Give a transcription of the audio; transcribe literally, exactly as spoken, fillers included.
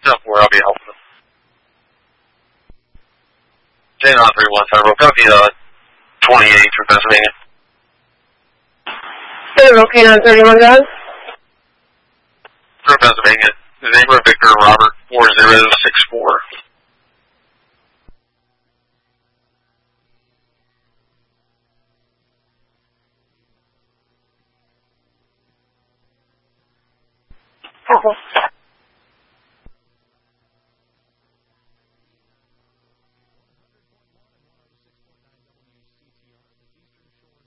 where I'll be helping them. J nine three one five, copy uh, twenty-eight for Pennsylvania. K nine thirty-one, guys. For Pennsylvania, Zebra Victor Robert four zero six four. Okay.